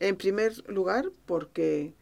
En primer lugar, porque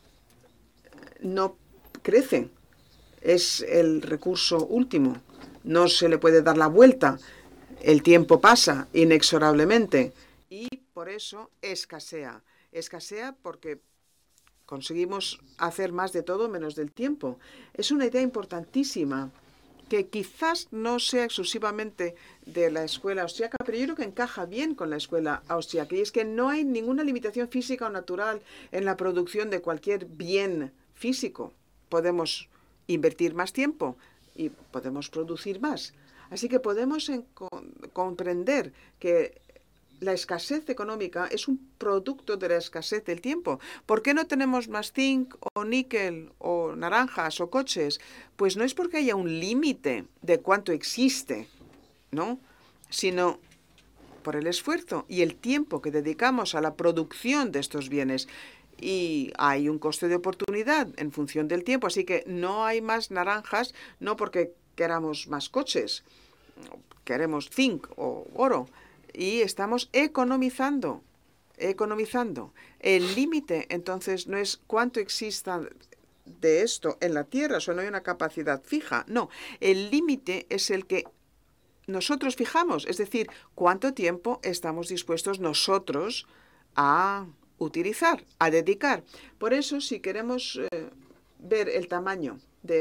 no crece. Es el recurso último. No se le puede dar la vuelta. El tiempo pasa inexorablemente y por eso escasea. Escasea porque conseguimos hacer más de todo menos del tiempo. Es una idea importantísima que quizás no sea exclusivamente de la escuela austriaca, pero yo creo que encaja bien con la escuela austriaca. Y es que no hay ninguna limitación física o natural en la producción de cualquier bien físico. Podemos invertir más tiempo y podemos producir más. Así que podemos comprender que la escasez económica es un producto de la escasez del tiempo. ¿Por qué no tenemos más zinc o níquel o naranjas o coches? Pues no es porque haya un límite de cuánto existe, ¿no? Sino por el esfuerzo y el tiempo que dedicamos a la producción de estos bienes. Y hay un coste de oportunidad en función del tiempo, así que no hay más naranjas, no porque queramos más coches, queremos zinc o oro, y estamos economizando, economizando. El límite, entonces, no es cuánto exista de esto en la Tierra, solo hay una capacidad fija. No, el límite es el que nosotros fijamos, es decir, cuánto tiempo estamos dispuestos nosotros a utilizar, a dedicar. Por eso, si queremos ver el tamaño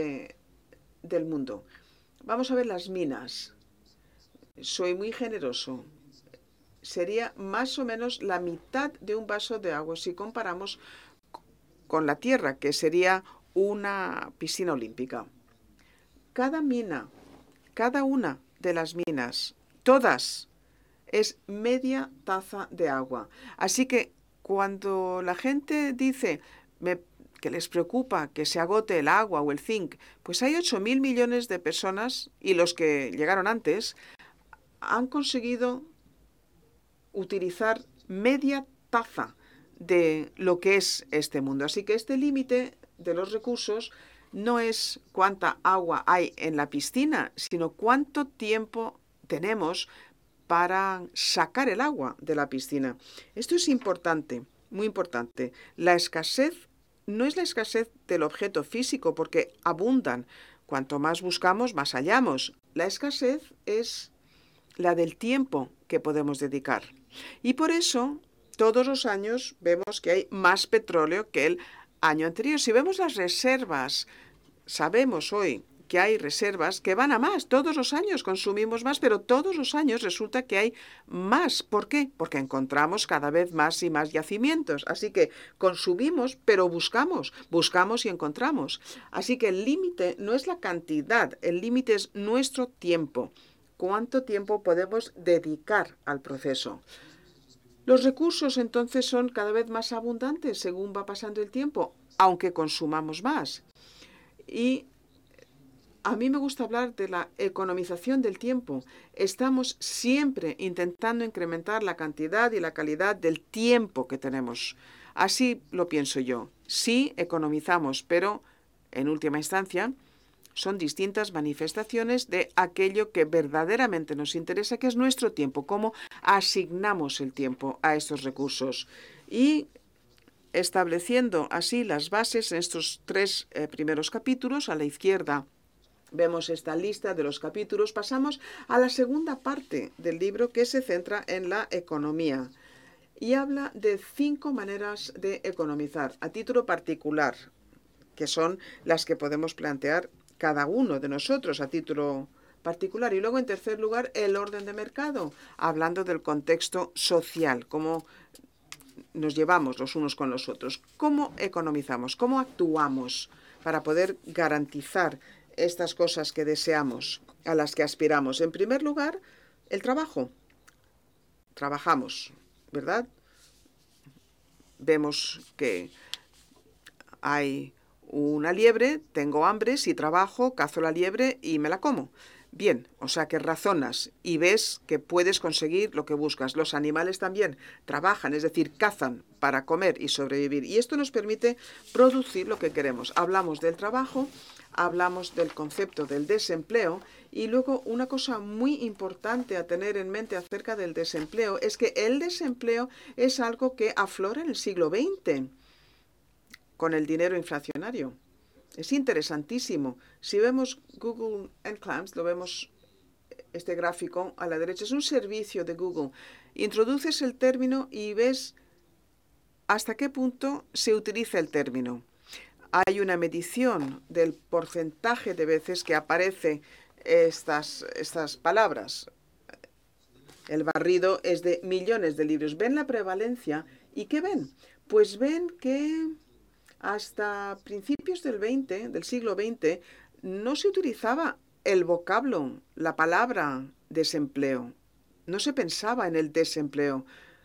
del mundo, vamos a ver las minas. Soy muy generoso. Sería más o menos la mitad de un vaso de agua si comparamos con la Tierra, que sería una piscina olímpica. Cada mina, cada una de las minas, todas, es media taza de agua. Así que cuando la gente dice que les preocupa que se agote el agua o el zinc, pues hay 8.000 millones de personas y los que llegaron antes han conseguido utilizar media taza de lo que es este mundo. Así que este límite de los recursos no es cuánta agua hay en la piscina, sino cuánto tiempo tenemos para sacar el agua de la piscina. Esto es importante, muy importante. La escasez no es la escasez del objeto físico, porque abundan. Cuanto más buscamos, más hallamos. La escasez es la del tiempo que podemos dedicar. Y por eso, todos los años vemos que hay más petróleo que el año anterior. Si vemos las reservas, sabemos hoy que hay reservas que van a más. Todos los años consumimos más, pero todos los años resulta que hay más. ¿Por qué? Porque encontramos cada vez más y más yacimientos. Así que consumimos, pero buscamos, buscamos y encontramos. Así que el límite no es la cantidad, el límite es nuestro tiempo. ¿Cuánto tiempo podemos dedicar al proceso? Los recursos entonces son cada vez más abundantes según va pasando el tiempo, aunque consumamos más. Y a mí me gusta hablar de la economización del tiempo. Estamos siempre intentando incrementar la cantidad y la calidad del tiempo que tenemos. Así lo pienso yo. Sí, economizamos, pero en última instancia son distintas manifestaciones de aquello que verdaderamente nos interesa, que es nuestro tiempo, cómo asignamos el tiempo a estos recursos. Y estableciendo así las bases en estos tres primeros capítulos, a la izquierda vemos esta lista de los capítulos. Pasamos a la segunda parte del libro, que se centra en la economía y habla de 5 maneras de economizar a título particular, que son las que podemos plantear cada uno de nosotros a título particular. Y luego, en tercer lugar, el orden de mercado, hablando del contexto social, cómo nos llevamos los unos con los otros, cómo economizamos, cómo actuamos para poder garantizar estas cosas que deseamos, a las que aspiramos. En primer lugar, el trabajo. Trabajamos, ¿verdad? Vemos que hay una liebre, tengo hambre, si trabajo, cazo la liebre y me la como. bien, o sea que razonas y ves que puedes conseguir lo que buscas. Los animales también trabajan, es decir, cazan para comer y sobrevivir. Y esto nos permite producir lo que queremos. Hablamos del trabajo, hablamos del concepto del desempleo y luego una cosa muy importante a tener en mente acerca del desempleo es que el desempleo es algo que aflora en el siglo XX con el dinero inflacionario. Es interesantísimo. Si vemos Google and Clams, lo vemos este gráfico a la derecha, es un servicio de Google. Introduces el término y ves hasta qué punto se utiliza el término. Hay una medición del porcentaje de veces que aparece estas palabras. El barrido es de millones de libros. ¿Ven la prevalencia? ¿Y qué ven? Pues ven que hasta principios del siglo XX, no se utilizaba el vocablo, la palabra desempleo. No se pensaba en el desempleo.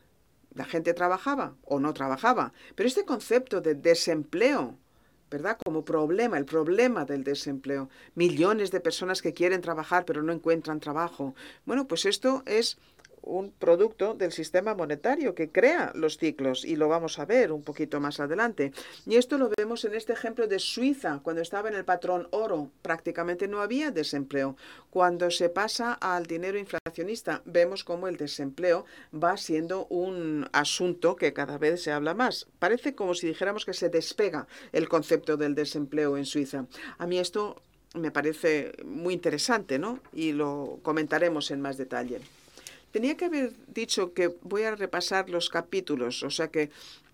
La gente trabajaba o no trabajaba. Pero este concepto de desempleo, ¿verdad? Como problema, el problema del desempleo. Millones de personas que quieren trabajar pero no encuentran trabajo. Bueno, pues esto es un producto del sistema monetario que crea los ciclos y lo vamos a ver un poquito más adelante. Y esto lo vemos en este ejemplo de Suiza, cuando estaba en el patrón oro, prácticamente no había desempleo. Cuando se pasa al dinero inflacionista, vemos cómo el desempleo va siendo un asunto que cada vez se habla más. Parece como si dijéramos que se despega el concepto del desempleo en Suiza. A mí esto me parece muy interesante, ¿no? Y lo comentaremos en más detalle. Tenía que haber dicho que voy a repasar los capítulos, o sea que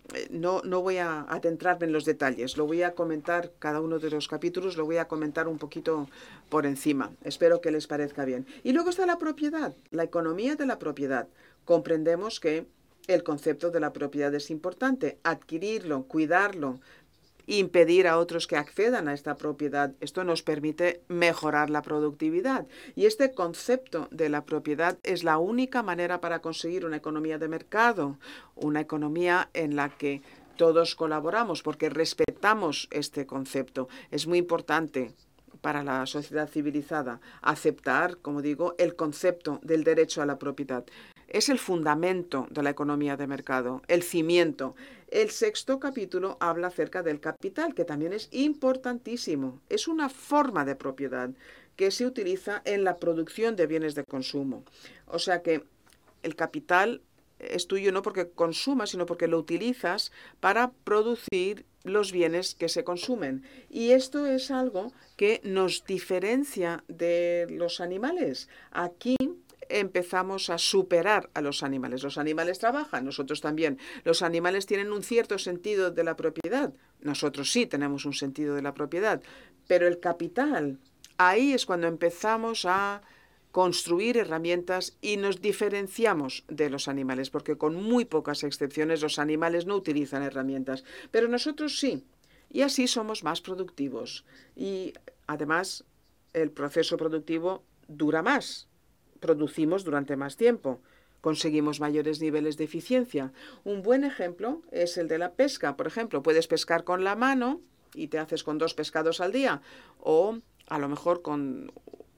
no voy a adentrarme en los detalles, lo voy a comentar, cada uno de los capítulos lo voy a comentar un poquito por encima. Espero que les parezca bien. Y luego está la propiedad, la economía de la propiedad. Comprendemos que el concepto de la propiedad es importante, adquirirlo, cuidarlo, impedir a otros que accedan a esta propiedad. Esto nos permite mejorar la productividad. Y este concepto de la propiedad es la única manera para conseguir una economía de mercado, una economía en la que todos colaboramos porque respetamos este concepto. Es muy importante para la sociedad civilizada aceptar, como digo, el concepto del derecho a la propiedad. Es el fundamento de la economía de mercado, el cimiento. El sexto capítulo habla acerca del capital, que también es importantísimo. Es una forma de propiedad que se utiliza en la producción de bienes de consumo. O sea que el capital es tuyo no porque consumas, sino porque lo utilizas para producir los bienes que se consumen. Y esto es algo que nos diferencia de los animales. Aquí empezamos a superar a los animales. Los animales trabajan, nosotros también. Los animales tienen un cierto sentido de la propiedad. Nosotros sí tenemos un sentido de la propiedad. Pero el capital, ahí es cuando empezamos a construir herramientas y nos diferenciamos de los animales, porque con muy pocas excepciones los animales no utilizan herramientas, pero nosotros sí, y así somos más productivos. Y además el proceso productivo dura más, producimos durante más tiempo, conseguimos mayores niveles de eficiencia. Un buen ejemplo es el de la pesca. Por ejemplo, puedes pescar con la mano y te haces con 2 pescados al día, o a lo mejor con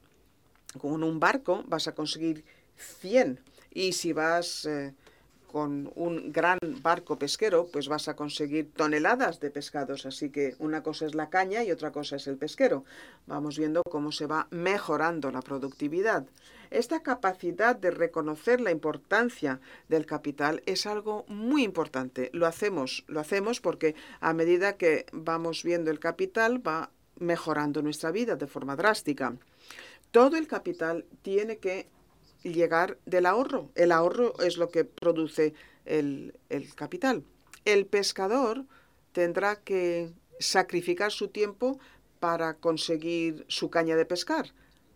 un barco vas a conseguir 100. Y si vas con un gran barco pesquero, pues vas a conseguir toneladas de pescados. Así que una cosa es la caña y otra cosa es el pesquero. Vamos viendo cómo se va mejorando la productividad. Esta capacidad de reconocer la importancia del capital es algo muy importante. Lo hacemos porque a medida que vamos viendo el capital va mejorando nuestra vida de forma drástica. Todo el capital tiene que llegar del ahorro. El ahorro es lo que produce el capital. El pescador tendrá que sacrificar su tiempo para conseguir su caña de pescar.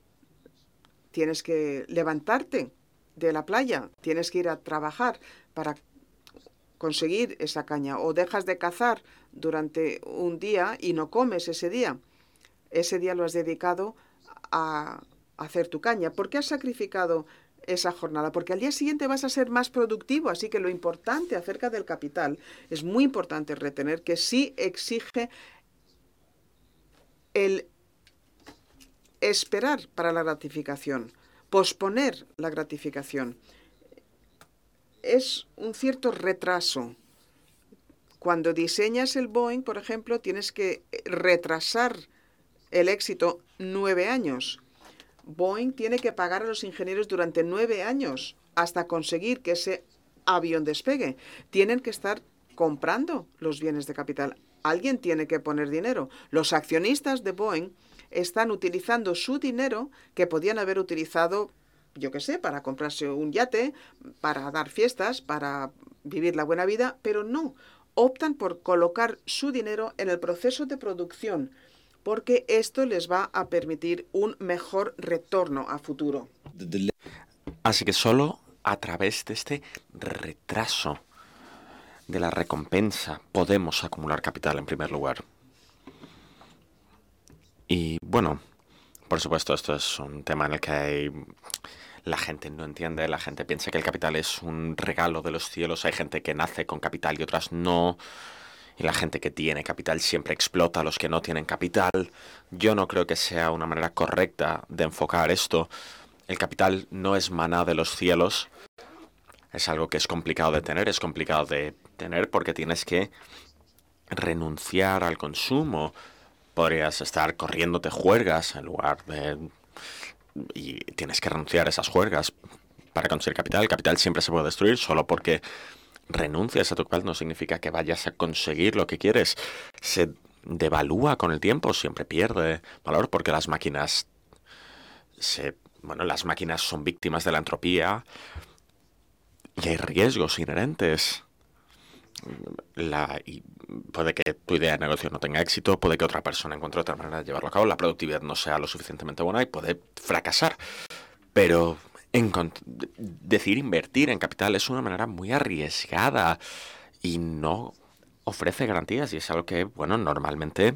Tienes que levantarte de la playa, tienes que ir a trabajar para conseguir esa caña, o dejas de cazar durante un día y no comes ese día. Ese día lo has dedicado a hacer tu caña. ¿Por qué has sacrificado esa jornada? Porque al día siguiente vas a ser más productivo. Así que lo importante acerca del capital es muy importante retener que sí exige el esperar para la gratificación, posponer la gratificación. Es un cierto retraso. Cuando diseñas el Boeing, por ejemplo, tienes que retrasar el éxito 9 años. Boeing tiene que pagar a los ingenieros durante 9 años hasta conseguir que ese avión despegue. Tienen que estar comprando los bienes de capital. Alguien tiene que poner dinero. Los accionistas de Boeing están utilizando su dinero que podían haber utilizado, yo qué sé, para comprarse un yate, para dar fiestas, para vivir la buena vida, pero no. Optan por colocar su dinero en el proceso de producción, porque esto les va a permitir un mejor retorno a futuro. Así que solo a través de este retraso de la recompensa podemos acumular capital en primer lugar. Y bueno, por supuesto, esto es un tema en el que la gente no entiende, la gente piensa que el capital es un regalo de los cielos, hay gente que nace con capital y otras no, y la gente que tiene capital siempre explota a los que no tienen capital. Yo no creo que sea una manera correcta de enfocar esto. El capital no es maná de los cielos, es algo que es complicado de tener porque tienes que renunciar al consumo. Podrías estar corriéndote juergas en lugar de... y tienes que renunciar a esas juergas para conseguir capital. El capital siempre se puede destruir solo porque renuncias a tu capital no significa que vayas a conseguir lo que quieres. Se devalúa con el tiempo, siempre pierde valor porque las máquinas las máquinas son víctimas de la entropía y hay riesgos inherentes. Y puede que tu idea de negocio no tenga éxito, puede que otra persona encuentre otra manera de llevarlo a cabo, la productividad no sea lo suficientemente buena y puede fracasar. Pero decir invertir en capital es una manera muy arriesgada y no ofrece garantías y es algo que, normalmente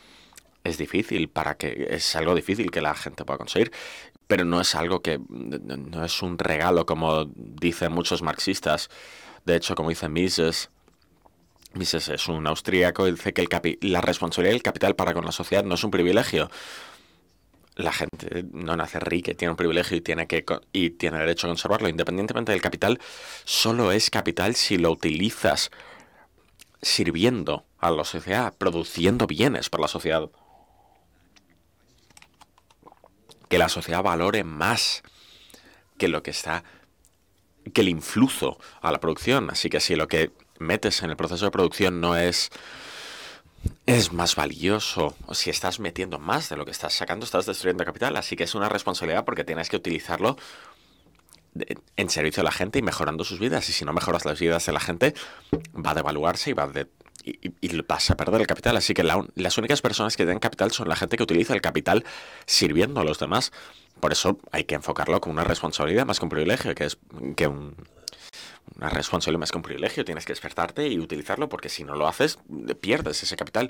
es algo difícil que la gente pueda conseguir, pero no es algo no es un regalo como dicen muchos marxistas. De hecho, como dice Mises es un austríaco y dice que la responsabilidad del capital para con la sociedad no es un privilegio. La gente no nace rica y tiene un privilegio y tiene derecho a conservarlo. Independientemente del capital, solo es capital si lo utilizas sirviendo a la sociedad, produciendo bienes para la sociedad. Que la sociedad valore más que que el influjo a la producción. Así que si lo que metes en el proceso de producción no es más valioso, o si estás metiendo más de lo que estás sacando, estás destruyendo capital. Así que es una responsabilidad porque tienes que utilizarlo en servicio a la gente y mejorando sus vidas. Y si no mejoras las vidas de la gente, va a devaluarse y vas a perder el capital. Así que las únicas personas que tienen capital son la gente que utiliza el capital sirviendo a los demás. Por eso hay que enfocarlo como una responsabilidad más que un privilegio, una responsabilidad más que un privilegio. Tienes que despertarte y utilizarlo porque si no lo haces, pierdes ese capital.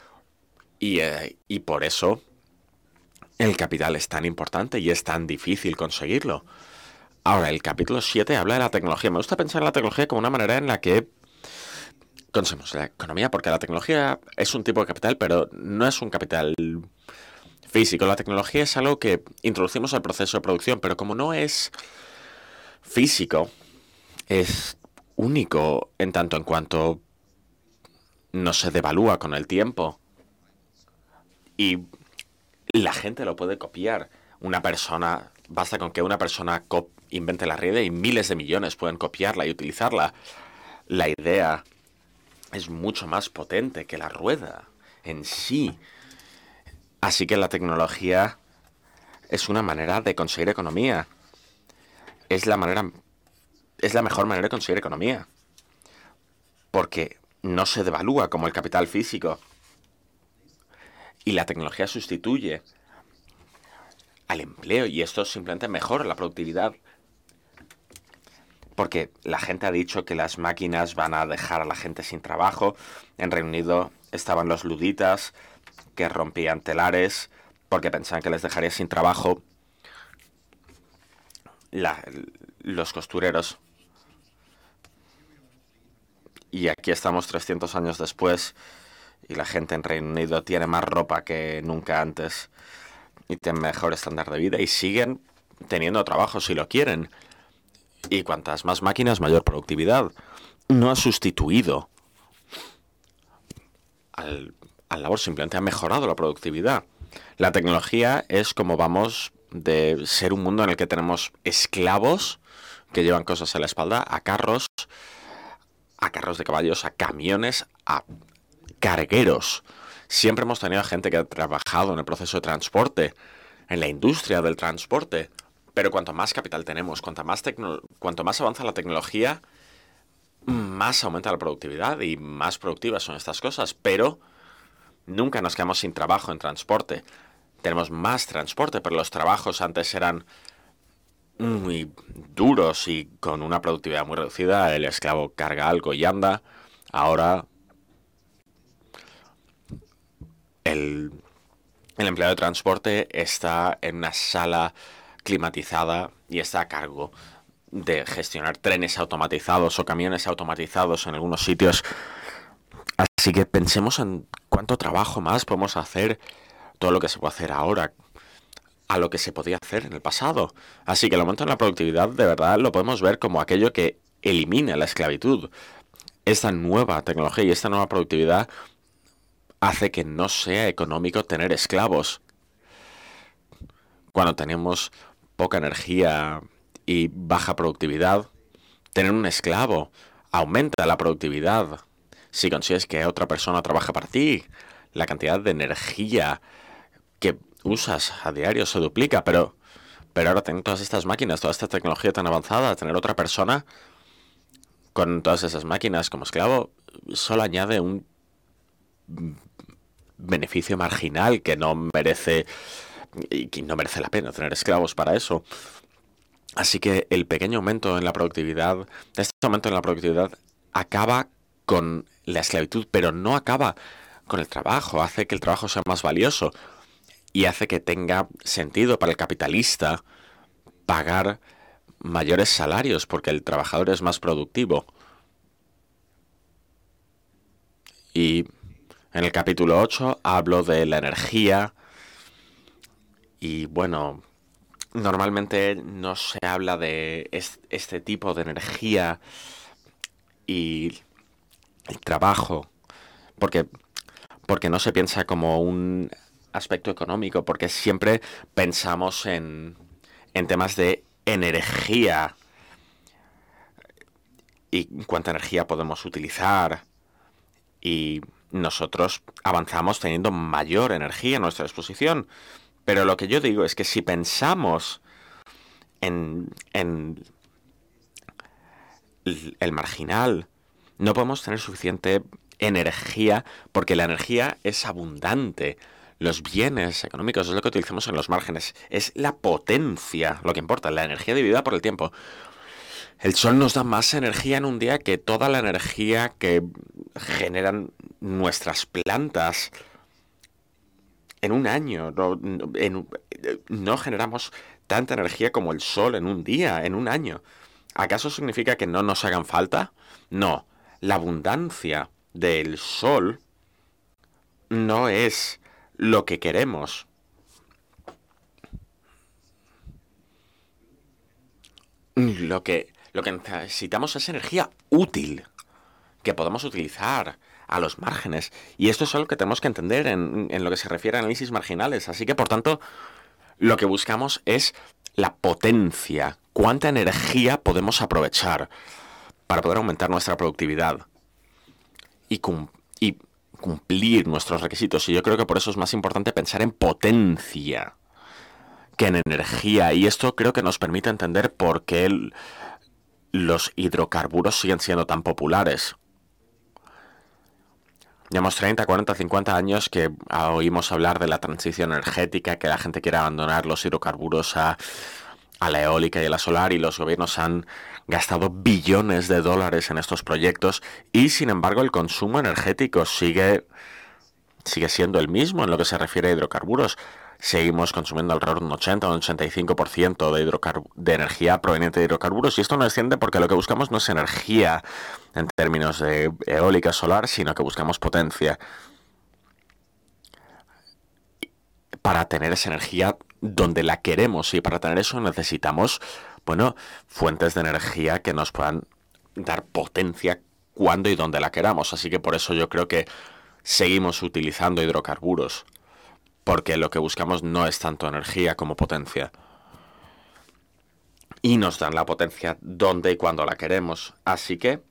Y por eso el capital es tan importante y es tan difícil conseguirlo. Ahora, el capítulo 7 habla de la tecnología. Me gusta pensar en la tecnología como una manera en la que conseguimos la economía, porque la tecnología es un tipo de capital, pero no es un capital físico. La tecnología es algo que introducimos al proceso de producción, pero como no es físico, es único en tanto en cuanto no se devalúa con el tiempo. Y la gente lo puede copiar. Basta con que una persona invente la red y miles de millones pueden copiarla y utilizarla. La idea es mucho más potente que la rueda en sí. Así que la tecnología es una manera de conseguir economía. Es la mejor manera de conseguir economía. Porque no se devalúa como el capital físico. Y la tecnología sustituye al empleo y esto simplemente mejora la productividad. Porque la gente ha dicho que las máquinas van a dejar a la gente sin trabajo. En Reino Unido estaban los luditas que rompían telares porque pensaban que les dejaría sin trabajo. Los costureros. Y aquí estamos 300 años después y la gente en Reino Unido tiene más ropa que nunca antes. y tienen mejor estándar de vida y siguen teniendo trabajo si lo quieren. Y cuantas más máquinas, mayor productividad. No ha sustituido al labor, simplemente ha mejorado la productividad. La tecnología es como vamos de ser un mundo en el que tenemos esclavos que llevan cosas en la espalda, a carros de caballos, a camiones, a cargueros. Siempre hemos tenido gente que ha trabajado en el proceso de transporte, en la industria del transporte. Pero cuanto más capital tenemos, cuanto más avanza la tecnología, más aumenta la productividad y más productivas son estas cosas. Pero nunca nos quedamos sin trabajo en transporte. Tenemos más transporte, pero los trabajos antes eran muy duros y con una productividad muy reducida. El esclavo carga algo y anda. Ahora el empleado de transporte está en una sala climatizada y está a cargo de gestionar trenes automatizados o camiones automatizados en algunos sitios. Así que pensemos en cuánto trabajo más podemos hacer, todo lo que se puede hacer ahora, a lo que se podía hacer en el pasado. Así que el aumento en la productividad de verdad lo podemos ver como aquello que elimina la esclavitud. Esta nueva tecnología y esta nueva productividad hace que no sea económico tener esclavos. Cuando tenemos poca energía y baja productividad, tener un esclavo aumenta la productividad. Si consigues que otra persona trabaje para ti, la cantidad de energía que usas a diario se duplica, pero ahora tener todas estas máquinas, toda esta tecnología tan avanzada, tener otra persona con todas esas máquinas como esclavo, solo añade un beneficio marginal que no merece la pena tener esclavos para eso. Así que el pequeño aumento en la productividad, este aumento en la productividad acaba con la esclavitud, pero no acaba con el trabajo, hace que el trabajo sea más valioso y hace que tenga sentido para el capitalista pagar mayores salarios porque el trabajador es más productivo. Y en el capítulo 8 hablo de la energía y bueno, normalmente no se habla de este tipo de energía y el trabajo porque no se piensa como un aspecto económico, porque siempre pensamos en temas de energía y cuánta energía podemos utilizar. Y nosotros avanzamos teniendo mayor energía a nuestra disposición. Pero lo que yo digo es que si pensamos en el marginal, no podemos tener suficiente energía porque la energía es abundante. Los bienes económicos es lo que utilizamos en los márgenes. Es la potencia lo que importa, la energía dividida por el tiempo. El sol nos da más energía en un día que toda la energía que generan nuestras plantas en un año. No generamos tanta energía como el sol en un día, en un año. ¿Acaso significa que no nos hagan falta? No. La abundancia del sol no es lo que queremos. Lo que necesitamos es energía útil que podamos utilizar a los márgenes. Y esto es algo que tenemos que entender en lo que se refiere a análisis marginales. Así que, por tanto, lo que buscamos es la potencia. ¿Cuánta energía podemos aprovechar para poder aumentar nuestra productividad y cumplir nuestros requisitos? Y yo creo que por eso es más importante pensar en potencia que en energía. Y esto creo que nos permite entender por qué los hidrocarburos siguen siendo tan populares. Llevamos 30, 40, 50 años que oímos hablar de la transición energética, que la gente quiere abandonar los hidrocarburos a la eólica y a la solar, y los gobiernos han gastado billones de dólares en estos proyectos y, sin embargo, el consumo energético sigue siendo el mismo en lo que se refiere a hidrocarburos. Seguimos consumiendo alrededor de un 80 o un 85% de energía proveniente de hidrocarburos, y esto no desciende porque lo que buscamos no es energía en términos de eólica solar, sino que buscamos potencia. para tener esa energía donde la queremos, y para tener eso necesitamos, bueno, fuentes de energía que nos puedan dar potencia cuando y donde la queramos. Así que por eso yo creo que seguimos utilizando hidrocarburos, porque lo que buscamos no es tanto energía como potencia. Y nos dan la potencia donde y cuando la queremos. Así que